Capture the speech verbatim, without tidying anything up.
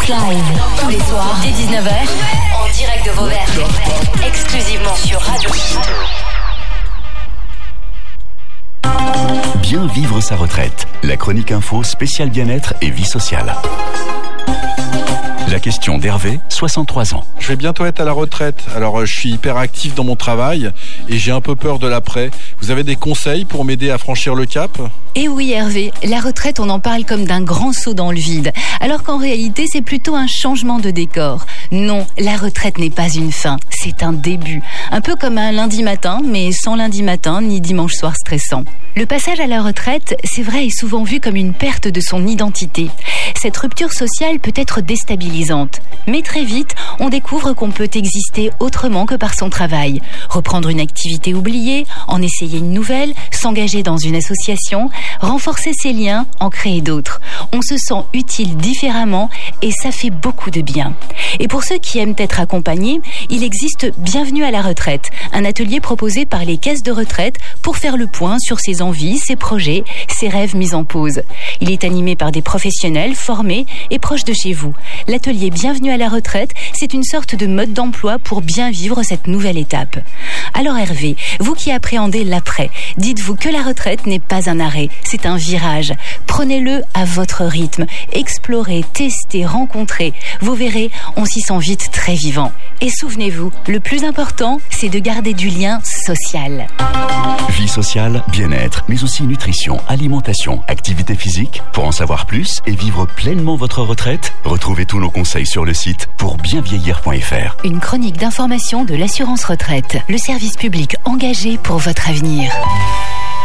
Dance Live, tous les soirs dès dix-neuf heures, en direct de Vauvert, exclusivement sur Radio. Bien vivre sa retraite. La chronique info spéciale bien-être et vie sociale. La question d'Hervé, soixante-trois ans. Je vais bientôt être à la retraite, alors je suis hyper actif dans mon travail et j'ai un peu peur de l'après. Vous avez des conseils pour m'aider à franchir le cap ? Eh oui Hervé, la retraite on en parle comme d'un grand saut dans le vide, alors qu'en réalité c'est plutôt un changement de décor. Non, la retraite n'est pas une fin, c'est un début. Un peu comme un lundi matin, mais sans lundi matin ni dimanche soir stressant. Le passage à la retraite, c'est vrai, est souvent vu comme une perte de son identité. Cette rupture sociale peut être déstabilisante. Mais très vite, on découvre qu'on peut exister autrement que par son travail. Reprendre une activité oubliée, en essayer une nouvelle, s'engager dans une association, renforcer ses liens, en créer d'autres. On se sent utile différemment et ça fait beaucoup de bien. Et pour ceux qui aiment être accompagnés, il existe Bienvenue à la retraite, un atelier proposé par les caisses de retraite pour faire le point sur ses envies, ses projets, ses rêves mis en pause. Il est animé par des professionnels formés et proches de chez vous. L'atelier Bienvenue à la retraite, c'est une sorte de mode d'emploi pour bien vivre cette nouvelle étape. Alors Hervé, vous qui appréhendez l'après, dites-vous que la retraite n'est pas un arrêt, c'est un virage. Prenez-le à votre rythme, explorez, testez, rencontrez. Vous verrez, on s'y sent vite très vivant. Et souvenez-vous, le plus important, c'est de garder du lien social. Vie sociale, bien-être, mais aussi nutrition, alimentation, activité physique. Pour en savoir plus et vivre pleinement votre retraite, retrouvez tous nos conseils sur le site pour bien vieillir point f r. Une chronique d'information de l'assurance retraite, le service public engagé pour votre avenir.